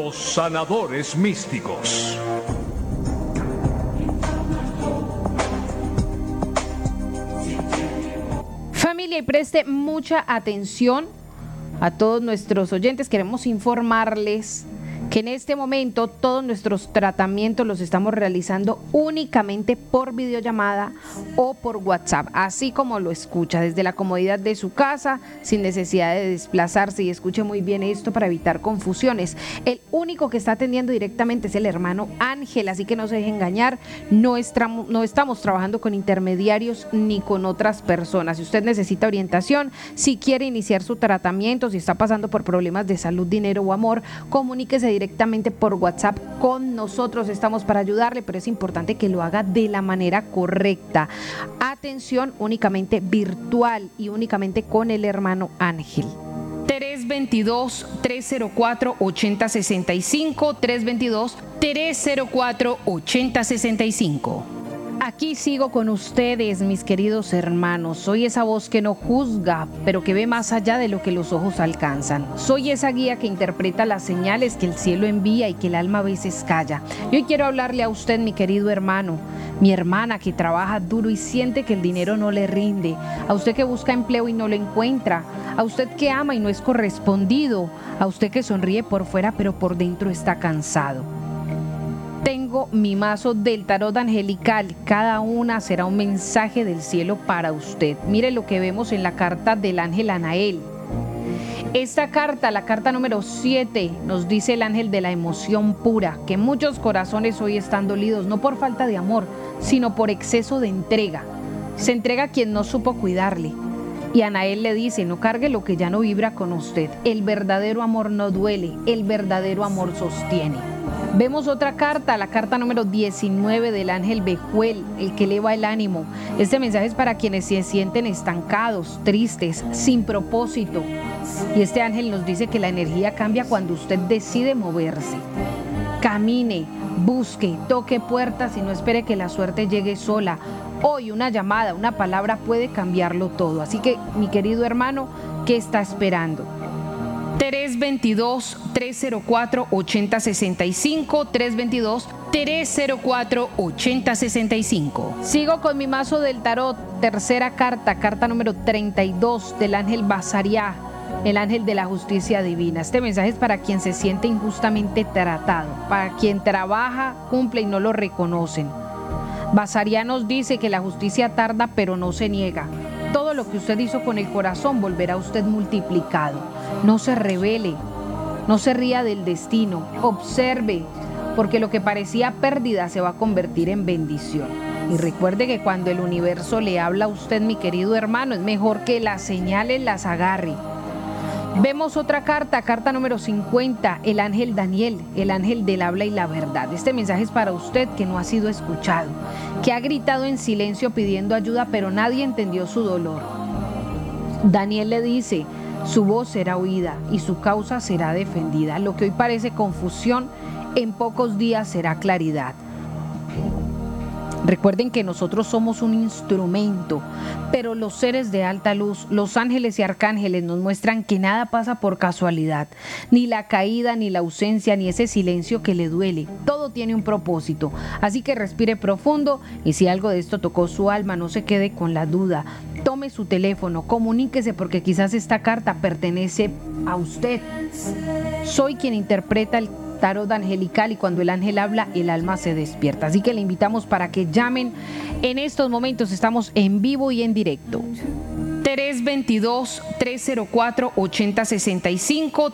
Los sanadores místicos. Familia, y preste mucha atención a todos nuestros oyentes. Queremos informarles que en este momento todos nuestros tratamientos los estamos realizando únicamente por videollamada o por WhatsApp, así como lo escucha, desde la comodidad de su casa, sin necesidad de desplazarse. Y escuche muy bien esto para evitar confusiones. El único que está atendiendo directamente es el hermano Ángel, así que no se deje engañar, no estamos trabajando con intermediarios ni con otras personas. Si usted necesita orientación, si quiere iniciar su tratamiento, si está pasando por problemas de salud, dinero o amor, comuníquese directamente por WhatsApp con nosotros. Estamos para ayudarle, pero es importante que lo haga de la manera correcta. Atención, únicamente virtual y únicamente con el hermano Ángel. 322-304-8065, 322-304-8065. Aquí sigo con ustedes, mis queridos hermanos. Soy esa voz que no juzga, pero que ve más allá de lo que los ojos alcanzan. Soy esa guía que interpreta las señales que el cielo envía y que el alma a veces calla. Y hoy quiero hablarle a usted, mi querido hermano, mi hermana que trabaja duro y siente que el dinero no le rinde, a usted que busca empleo y no lo encuentra, a usted que ama y no es correspondido, a usted que sonríe por fuera pero por dentro está cansado. Tengo mi mazo del tarot angelical, cada una será un mensaje del cielo para usted. Mire lo que vemos en la carta del ángel Anael. Esta carta, la carta número 7, nos dice el ángel de la emoción pura, que muchos corazones hoy están dolidos, no por falta de amor, sino por exceso de entrega. Se entrega a quien no supo cuidarle. Y Anael le dice, no cargue lo que ya no vibra con usted. El verdadero amor no duele, el verdadero amor sostiene. Vemos otra carta, la carta número 19 del ángel Bejuel, el que eleva el ánimo. Este mensaje es para quienes se sienten estancados, tristes, sin propósito. Y este ángel nos dice que la energía cambia cuando usted decide moverse. Camine, busque, toque puertas y no espere que la suerte llegue sola. Hoy una llamada, una palabra puede cambiarlo todo. Así que, mi querido hermano, ¿qué está esperando? 322-304-8065, 322-304-8065. Sigo con mi mazo del tarot, tercera carta, carta número 32 del ángel Basariá, el ángel de la justicia divina. Este mensaje es para quien se siente injustamente tratado, para quien trabaja, cumple y no lo reconocen. Basariá nos dice que la justicia tarda pero no se niega. Todo lo que usted hizo con el corazón volverá a usted multiplicado. No se rebele, no se ría del destino, observe, porque lo que parecía pérdida se va a convertir en bendición. Y recuerde que cuando el universo le habla a usted, mi querido hermano, es mejor que las señales las agarre. Vemos otra carta, carta número 50, el ángel Daniel, el ángel del habla y la verdad. Este mensaje es para usted que no ha sido escuchado, que ha gritado en silencio pidiendo ayuda, pero nadie entendió su dolor. Daniel le dice, su voz será oída y su causa será defendida. Lo que hoy parece confusión, en pocos días será claridad. Recuerden que nosotros somos un instrumento, pero los seres de alta luz, los ángeles y arcángeles nos muestran que nada pasa por casualidad, ni la caída, ni la ausencia, ni ese silencio que le duele. Todo tiene un propósito, así que respire profundo y si algo de esto tocó su alma, no se quede con la duda. Tome su teléfono, comuníquese porque quizás esta carta pertenece a usted. Soy quien interpreta el tarot angelical y cuando el ángel habla, el alma se despierta. Así que le invitamos para que llamen. En estos momentos estamos en vivo y en directo. 322-304-8065,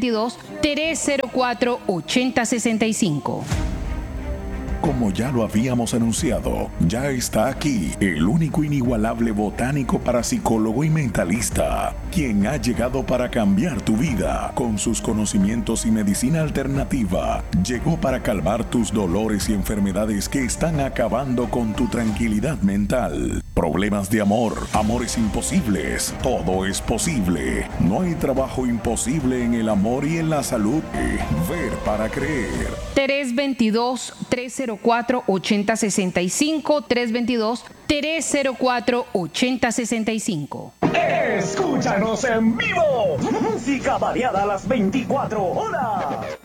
322-304-8065. Como ya lo habíamos anunciado, ya está aquí el único inigualable botánico parapsicólogo y mentalista, quien ha llegado para cambiar tu vida. Con sus conocimientos y medicina alternativa, llegó para calmar tus dolores y enfermedades que están acabando con tu tranquilidad mental. Problemas de amor, amores imposibles, todo es posible. No hay trabajo imposible en el amor y en la salud. Ver para creer. 322-304-8065, 322-304-8065. Escúchanos en vivo. Música variada a las 24 horas.